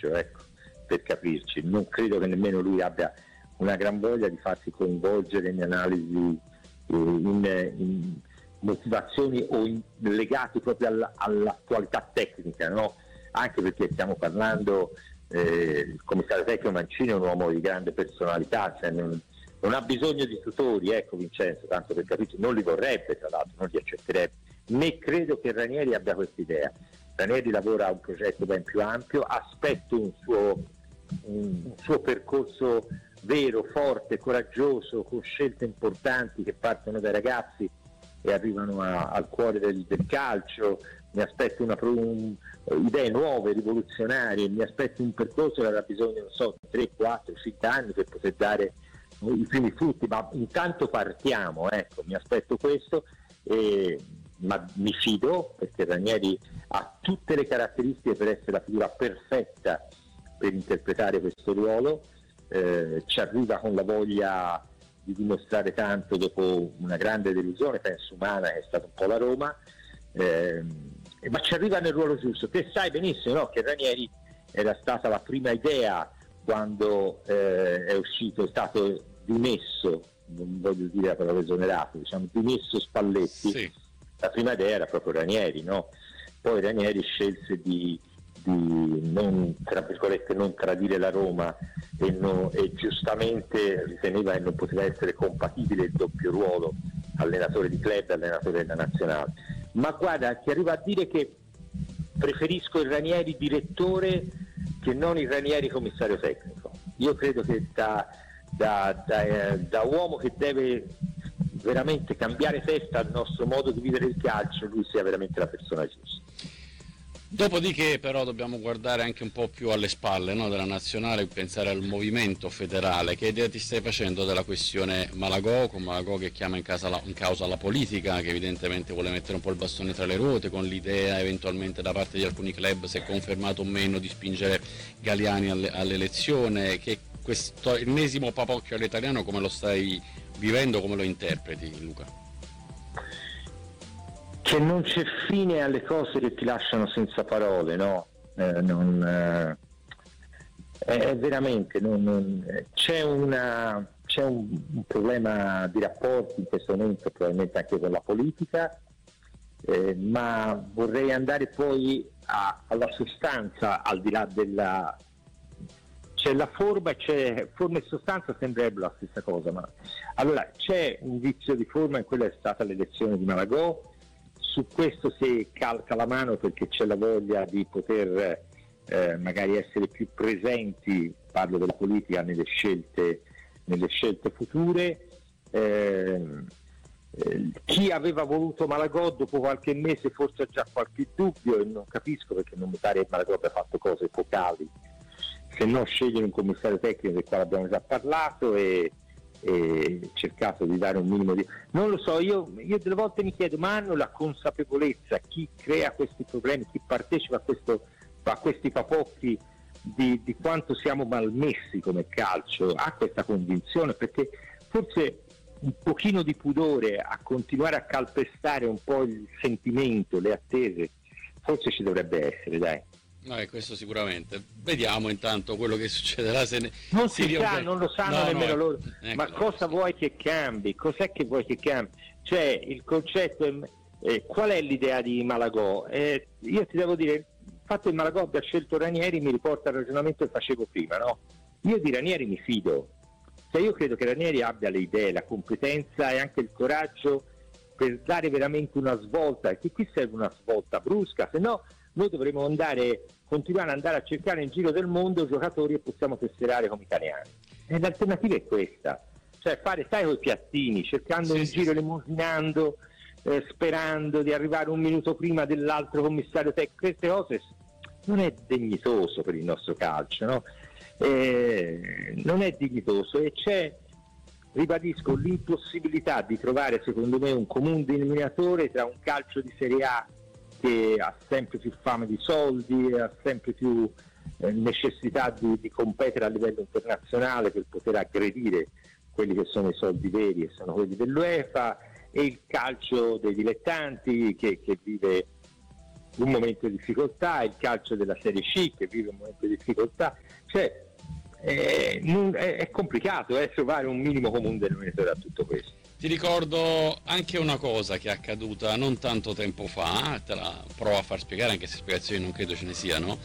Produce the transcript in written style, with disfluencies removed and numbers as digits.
coraggio, ecco, per capirci. Non credo che nemmeno lui abbia una gran voglia di farsi coinvolgere in analisi, in motivazioni legate proprio all'attualità tecnica, no? Anche perché stiamo parlando, il commissario tecnico Mancini è un uomo di grande personalità, cioè non ha bisogno di tutori, ecco Vincenzo, tanto per capirci, non li vorrebbe, tra l'altro, non li accetterebbe, né credo che Ranieri abbia questa idea. Ranieri lavora a un progetto ben più ampio, aspetto un suo percorso vero, forte, coraggioso, con scelte importanti che partono dai ragazzi e arrivano al cuore del calcio. Mi aspetto idee nuove, rivoluzionarie, mi aspetto un percorso che avrà bisogno, non so, 3, 4, 5 anni per poter dare i primi frutti, ma intanto partiamo, ecco, mi aspetto questo, ma mi fido perché Ranieri ha tutte le caratteristiche per essere la figura perfetta per interpretare questo ruolo, ci arriva con la voglia di dimostrare tanto dopo una grande delusione, penso umana, che è stata un po' la Roma, ma ci arriva nel ruolo giusto. Te sai benissimo, no, che Ranieri era stata la prima idea quando è stato dimesso, non voglio dire la parola esonerato, diciamo dimesso Spalletti, sì. La prima idea era proprio Ranieri, no? Poi Ranieri scelse di non, tra virgolette, non tradire la Roma e giustamente riteneva che non poteva essere compatibile il doppio ruolo, allenatore di club e allenatore della nazionale. Ma guarda, ti arrivo a dire che preferisco il Ranieri direttore che non il Ranieri commissario tecnico. Io credo che da uomo che deve veramente cambiare testa al nostro modo di vivere il calcio, lui sia veramente la persona giusta. Dopodiché però dobbiamo guardare anche un po' più alle spalle, no, della nazionale e pensare al movimento federale. Che idea ti stai facendo della questione Malagò, con Malagò che chiama in causa la politica, che evidentemente vuole mettere un po' il bastone tra le ruote, con l'idea eventualmente da parte di alcuni club, se confermato o meno, di spingere Galiani all'elezione? Che questo ennesimo papocchio all'italiano come lo stai vivendo, come lo interpreti, Luca? Che non c'è fine alle cose che ti lasciano senza parole, no? È veramente c'è un problema di rapporti in questo momento, probabilmente anche con la politica, ma vorrei andare poi alla sostanza, al di là della... C'è la forma, forma e sostanza sembrerebbero la stessa cosa, ma allora c'è un vizio di forma e quella è stata l'elezione di Malagò. Su questo si calca la mano perché c'è la voglia di poter magari essere più presenti, parlo della politica, nelle scelte future. Chi aveva voluto Malagò dopo qualche mese forse ha già qualche dubbio e non capisco perché non mi pare che Malagò abbia fatto cose focali, se no scegliere un commissario tecnico del quale abbiamo già parlato e cercato di dare un minimo di... Non lo so, io delle volte mi chiedo, ma hanno la consapevolezza chi crea questi problemi, chi partecipa a questi papocchi di quanto siamo malmessi come calcio, ha questa convinzione? Perché forse un pochino di pudore a continuare a calpestare un po' il sentimento, le attese, forse ci dovrebbe essere, dai. Questo sicuramente. Vediamo intanto quello che succederà. Non si sa, non lo sanno nemmeno loro. Ma cosa vuoi che cambi? Cos'è che vuoi che cambi? Cioè, il concetto qual è l'idea di Malagò? Io ti devo dire, il fatto che Malagò abbia scelto Ranieri mi riporta al ragionamento che facevo prima, no? Io di Ranieri mi fido. Cioè, io credo che Ranieri abbia le idee, la competenza e anche il coraggio per dare veramente una svolta, e che qui serve una svolta brusca, se no noi dovremo continuare ad andare a cercare in giro del mondo giocatori che possiamo tesserare come italiani. E l'alternativa è questa, cioè fare, sai, coi piattini, cercando in giro, elemosinando, sperando di arrivare un minuto prima dell'altro commissario tecnico. Queste cose non è dignitoso per il nostro calcio, no? Non è dignitoso e c'è, ribadisco, l'impossibilità di trovare, secondo me, un comune denominatore tra un calcio di Serie A che ha sempre più fame di soldi, ha sempre più necessità di competere a livello internazionale per poter aggredire quelli che sono i soldi veri, e sono quelli dell'UEFA, e il calcio dei dilettanti che vive un momento di difficoltà, il calcio della Serie C che vive un momento di difficoltà, cioè è complicato trovare un minimo comune denominatore a tutto questo. Ti ricordo anche una cosa che è accaduta non tanto tempo fa, te la provo a far spiegare anche se spiegazioni non credo ce ne siano.